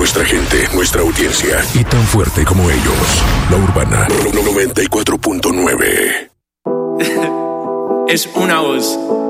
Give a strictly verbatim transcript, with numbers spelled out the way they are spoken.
nuestra gente, nuestra audiencia. Y tan fuerte como ellos. La Urbana noventa y cuatro punto nueve. Es una voz.